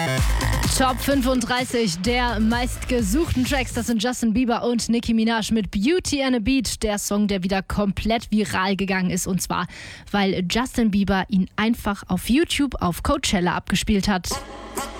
Top 35 der meistgesuchten Tracks, das sind Justin Bieber und Nicki Minaj mit Beauty and a Beat, der Song, der wieder komplett viral gegangen ist, und zwar, weil Justin Bieber ihn einfach auf YouTube auf Coachella abgespielt hat.